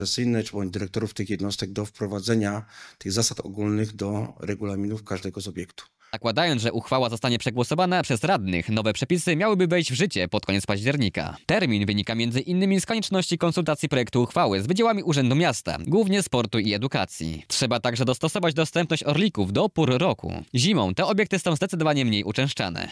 Czy bądź dyrektorów tych jednostek do wprowadzenia tych zasad ogólnych do regulaminów każdego z obiektu. Zakładając, że uchwała zostanie przegłosowana przez radnych, nowe przepisy miałyby wejść w życie pod koniec października. Termin wynika m.in. z konieczności konsultacji projektu uchwały z wydziałami Urzędu Miasta, głównie sportu i edukacji. Trzeba także dostosować dostępność orlików do pór roku. Zimą te obiekty są zdecydowanie mniej uczęszczane.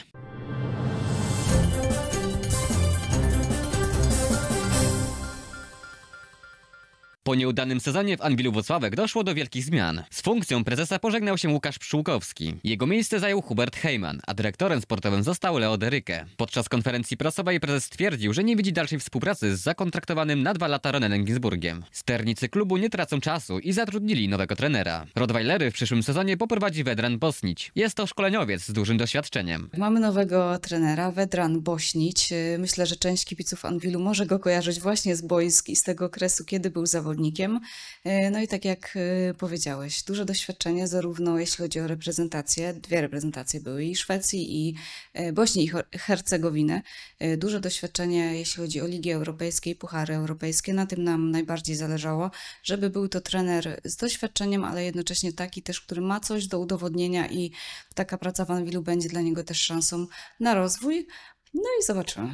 Po nieudanym sezonie w Anwilu Włocławek doszło do wielkich zmian. Z funkcją prezesa pożegnał się Łukasz Pszczółkowski. Jego miejsce zajął Hubert Heyman, a dyrektorem sportowym został Leo Deryke. Podczas konferencji prasowej prezes stwierdził, że nie widzi dalszej współpracy z zakontraktowanym na 2 lata Ronenem Ginsburgiem. Sternicy klubu nie tracą czasu i zatrudnili nowego trenera. Rottweilery w przyszłym sezonie poprowadzi Vedran Bosnić. Jest to szkoleniowiec z dużym doświadczeniem. Mamy nowego trenera, Vedran Bosnić. Myślę, że część kibiców Anwilu może go kojarzyć właśnie z boisk i z tego okresu, kiedy był zawodnikiem. No i tak jak powiedziałeś, duże doświadczenie zarówno jeśli chodzi o reprezentację, 2 reprezentacje były i Szwecji i Bośni i Hercegowiny. Duże doświadczenie jeśli chodzi o Ligi Europejskie i Puchary Europejskie. Na tym nam najbardziej zależało, żeby był to trener z doświadczeniem, ale jednocześnie taki też, który ma coś do udowodnienia i taka praca w Anwilu będzie dla niego też szansą na rozwój. No i zobaczymy.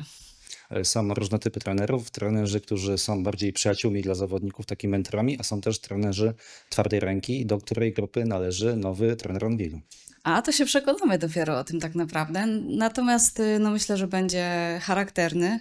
Są różne typy trenerów. Trenerzy, którzy są bardziej przyjaciółmi dla zawodników, takimi mentorami, a są też trenerzy twardej ręki, do której grupy należy nowy trener Anwilu. A to się przekonamy dopiero o tym tak naprawdę. Natomiast no myślę, że będzie charakterny.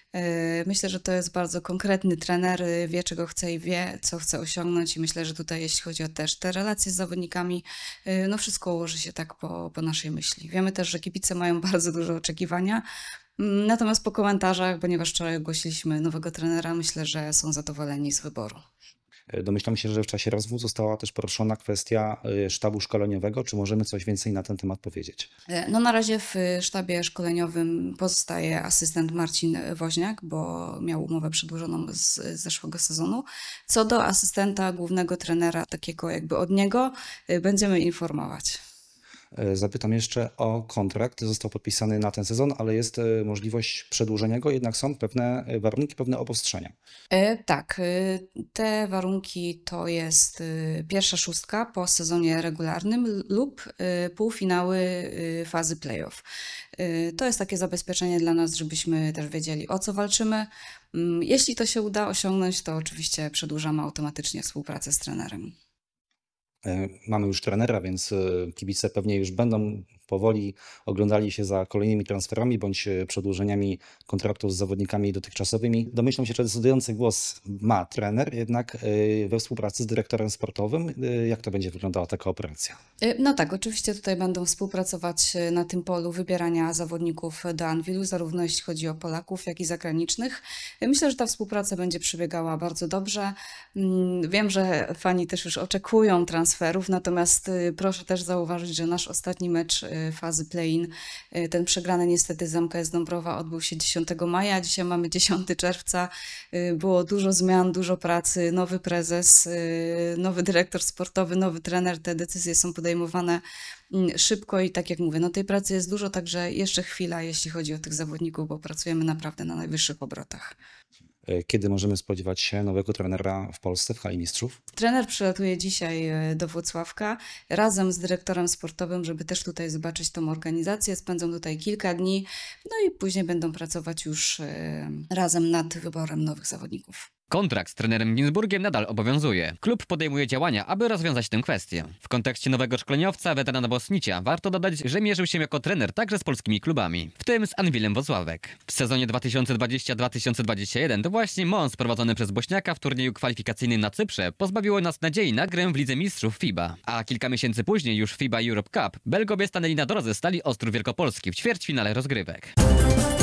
Myślę, że to jest bardzo konkretny trener, wie czego chce i wie co chce osiągnąć i myślę, że tutaj jeśli chodzi o też te relacje z zawodnikami, no wszystko ułoży się tak po naszej myśli. Wiemy też, że kibice mają bardzo duże oczekiwania, natomiast po komentarzach, ponieważ wczoraj ogłosiliśmy nowego trenera, myślę, że są zadowoleni z wyboru. Domyślam się, że w czasie rozmów została też poruszona kwestia sztabu szkoleniowego. Czy możemy coś więcej na ten temat powiedzieć? No na razie w sztabie szkoleniowym pozostaje asystent Marcin Woźniak, bo miał umowę przedłużoną z zeszłego sezonu. Co do asystenta głównego trenera, takiego jakby od niego, będziemy informować. Zapytam jeszcze o kontrakt. Został podpisany na ten sezon, ale jest możliwość przedłużenia go, jednak są pewne warunki, pewne obostrzenia. Tak, te warunki to jest pierwsza szóstka po sezonie regularnym lub półfinały fazy playoff. To jest takie zabezpieczenie dla nas, żebyśmy też wiedzieli, o co walczymy. Jeśli to się uda osiągnąć, to oczywiście przedłużamy automatycznie współpracę z trenerem. Mamy już trenera, więc kibice pewnie już będą powoli oglądali się za kolejnymi transferami bądź przedłużeniami kontraktów z zawodnikami dotychczasowymi. Domyślam się, że decydujący głos ma trener, jednak we współpracy z dyrektorem sportowym. Jak to będzie wyglądała taka operacja? No tak, oczywiście tutaj będą współpracować na tym polu wybierania zawodników do Anwilu, zarówno jeśli chodzi o Polaków, jak i zagranicznych. Myślę, że ta współpraca będzie przebiegała bardzo dobrze. Wiem, że fani też już oczekują transferów, natomiast proszę też zauważyć, że nasz ostatni mecz fazy play-in, ten przegrany niestety z MKS Dąbrowa odbył się 10 maja, dzisiaj mamy 10 czerwca. Było dużo zmian, dużo pracy, nowy prezes, nowy dyrektor sportowy, nowy trener. Te decyzje są podejmowane szybko i tak jak mówię, no tej pracy jest dużo, także jeszcze chwila, jeśli chodzi o tych zawodników, bo pracujemy naprawdę na najwyższych obrotach. Kiedy możemy spodziewać się nowego trenera w Polsce, w Hali Mistrzów? Trener przylatuje dzisiaj do Włocławka razem z dyrektorem sportowym, żeby też tutaj zobaczyć tą organizację. Spędzą tutaj kilka dni, no i później będą pracować już razem nad wyborem nowych zawodników. Kontrakt z trenerem Ginsburgiem nadal obowiązuje. Klub podejmuje działania, aby rozwiązać tę kwestię. W kontekście nowego szkoleniowca Vedrana Bosnicia warto dodać, że mierzył się jako trener także z polskimi klubami, w tym z Anwilem Włocławek. W sezonie 2020-2021 to właśnie Mons prowadzony przez Bośniaka w turnieju kwalifikacyjnym na Cyprze pozbawiło nas nadziei na grę w Lidze Mistrzów FIBA. A kilka miesięcy później już w FIBA Europe Cup Belgowie stanęli na drodze Stali Ostrów Wielkopolski w ćwierćfinale rozgrywek.